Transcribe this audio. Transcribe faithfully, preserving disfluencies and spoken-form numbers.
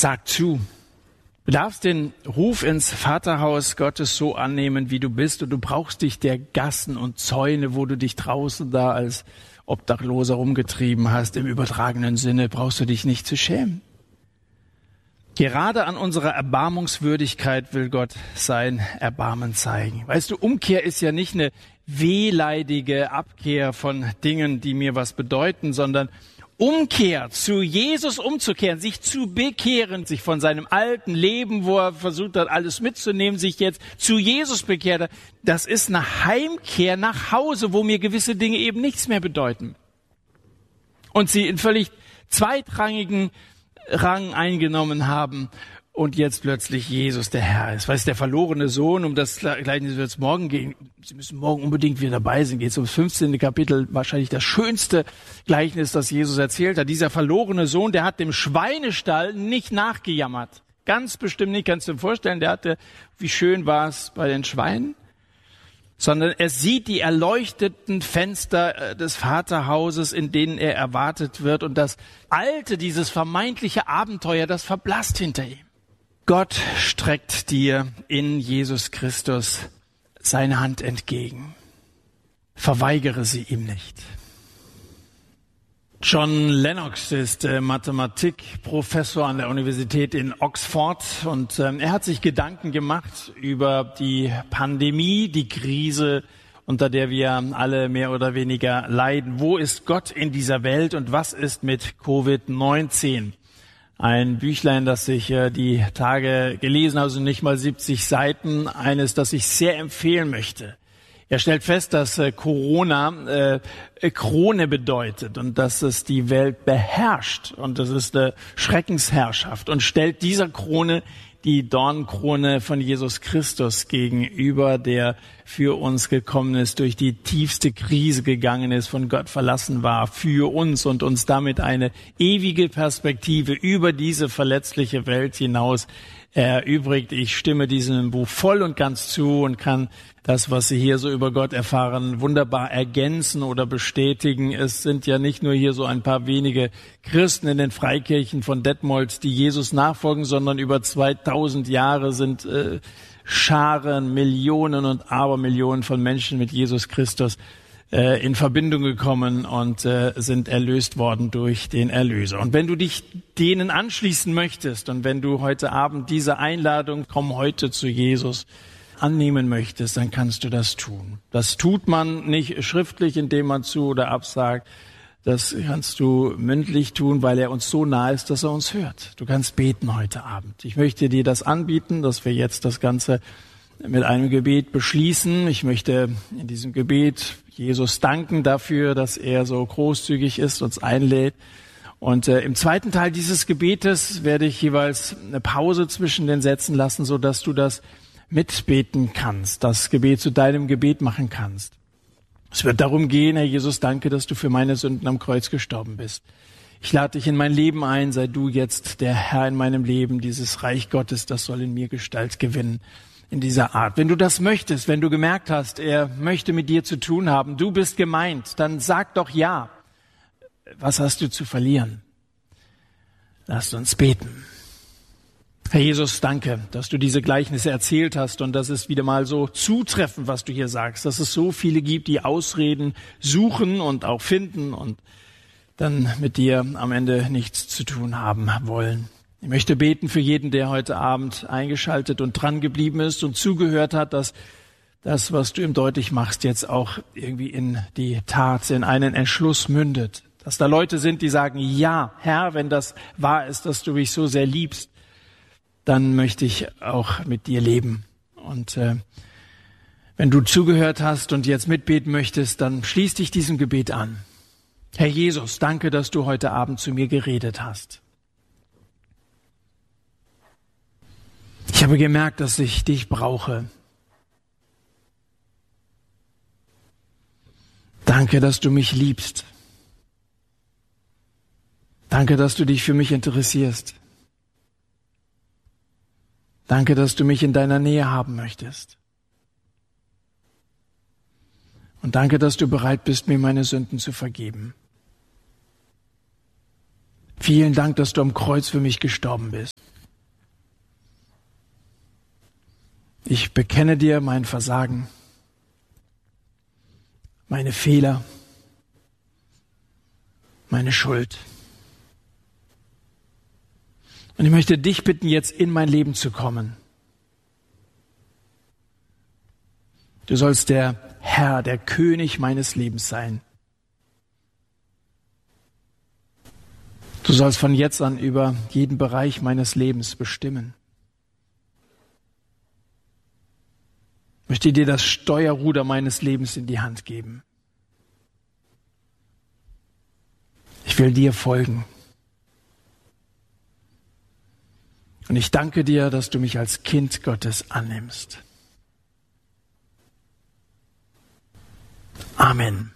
Sag zu. Du darfst den Ruf ins Vaterhaus Gottes so annehmen, wie du bist, und du brauchst dich der Gassen und Zäune, wo du dich draußen da als Obdachloser rumgetrieben hast, im übertragenen Sinne, brauchst du dich nicht zu schämen. Gerade an unserer Erbarmungswürdigkeit will Gott sein Erbarmen zeigen. Weißt du, Umkehr ist ja nicht eine wehleidige Abkehr von Dingen, die mir was bedeuten, sondern Umkehr, zu Jesus umzukehren, sich zu bekehren, sich von seinem alten Leben, wo er versucht hat, alles mitzunehmen, sich jetzt zu Jesus bekehrt hat. Das ist eine Heimkehr nach Hause, wo mir gewisse Dinge eben nichts mehr bedeuten. Und sie in völlig zweitrangigen Rang eingenommen haben und jetzt plötzlich Jesus der Herr ist. Weißt du, der verlorene Sohn, um das Gleichnis wird es morgen gehen. Sie müssen morgen unbedingt wieder dabei sein. Geht es ums fünfzehnte Kapitel, wahrscheinlich das schönste Gleichnis, das Jesus erzählt hat. Dieser verlorene Sohn, der hat dem Schweinestall nicht nachgejammert. Ganz bestimmt nicht, kannst du dir vorstellen, der hatte, wie schön war es bei den Schweinen? Sondern er sieht die erleuchteten Fenster des Vaterhauses, in denen er erwartet wird. Und das Alte, dieses vermeintliche Abenteuer, das verblasst hinter ihm. Gott streckt dir in Jesus Christus seine Hand entgegen. Verweigere sie ihm nicht. John Lennox ist äh, Mathematikprofessor an der Universität in Oxford und ähm, er hat sich Gedanken gemacht über die Pandemie, die Krise, unter der wir alle mehr oder weniger leiden. Wo ist Gott in dieser Welt und was ist mit Covid neunzehn? Ein Büchlein, das ich äh, die Tage gelesen habe, also nicht mal siebzig Seiten, eines, das ich sehr empfehlen möchte. Er stellt fest, dass äh, Corona äh, Krone bedeutet und dass es die Welt beherrscht und das ist eine Schreckensherrschaft und stellt dieser Krone die Dornenkrone von Jesus Christus gegenüber, der für uns gekommen ist, durch die tiefste Krise gegangen ist, von Gott verlassen war, für uns und uns damit eine ewige Perspektive über diese verletzliche Welt hinaus erübrigt. Ich stimme diesem Buch voll und ganz zu und kann das, was Sie hier so über Gott erfahren, wunderbar ergänzen oder bestätigen. Es sind ja nicht nur hier so ein paar wenige Christen in den Freikirchen von Detmold, die Jesus nachfolgen, sondern über zweitausend Jahre sind äh, Scharen, Millionen und Abermillionen von Menschen mit Jesus Christus äh, in Verbindung gekommen und äh, sind erlöst worden durch den Erlöser. Und wenn du dich denen anschließen möchtest und wenn du heute Abend diese Einladung, komm heute zu Jesus, annehmen möchtest, dann kannst du das tun. Das tut man nicht schriftlich, indem man zu oder absagt. Das kannst du mündlich tun, weil er uns so nah ist, dass er uns hört. Du kannst beten heute Abend. Ich möchte dir das anbieten, dass wir jetzt das Ganze mit einem Gebet beschließen. Ich möchte in diesem Gebet Jesus danken dafür, dass er so großzügig ist, uns einlädt. Und äh, im zweiten Teil dieses Gebetes werde ich jeweils eine Pause zwischen den Sätzen lassen, so dass du das mitbeten kannst, das Gebet zu deinem Gebet machen kannst. Es wird darum gehen, Herr Jesus, danke, dass du für meine Sünden am Kreuz gestorben bist. Ich lade dich in mein Leben ein, sei du jetzt der Herr in meinem Leben, dieses Reich Gottes, das soll in mir Gestalt gewinnen, in dieser Art. Wenn du das möchtest, wenn du gemerkt hast, er möchte mit dir zu tun haben, du bist gemeint, dann sag doch ja. Was hast du zu verlieren? Lasst uns beten. Herr Jesus, danke, dass du diese Gleichnisse erzählt hast und das ist wieder mal so zutreffend, was du hier sagst, dass es so viele gibt, die Ausreden suchen und auch finden und dann mit dir am Ende nichts zu tun haben wollen. Ich möchte beten für jeden, der heute Abend eingeschaltet und dran geblieben ist und zugehört hat, dass das, was du ihm deutlich machst, jetzt auch irgendwie in die Tat, in einen Entschluss mündet. Dass da Leute sind, die sagen, ja, Herr, wenn das wahr ist, dass du mich so sehr liebst, dann möchte ich auch mit dir leben. Und äh, wenn du zugehört hast und jetzt mitbeten möchtest, dann schließ dich diesem Gebet an. Herr Jesus, danke, dass du heute Abend zu mir geredet hast. Ich habe gemerkt, dass ich dich brauche. Danke, dass du mich liebst. Danke, dass du dich für mich interessierst. Danke, dass du mich in deiner Nähe haben möchtest. Und danke, dass du bereit bist, mir meine Sünden zu vergeben. Vielen Dank, dass du am Kreuz für mich gestorben bist. Ich bekenne dir mein Versagen, meine Fehler, meine Schuld. Und ich möchte dich bitten, jetzt in mein Leben zu kommen. Du sollst der Herr, der König meines Lebens sein. Du sollst von jetzt an über jeden Bereich meines Lebens bestimmen. Ich möchte dir das Steuerruder meines Lebens in die Hand geben. Ich will dir folgen. Und ich danke dir, dass du mich als Kind Gottes annimmst. Amen.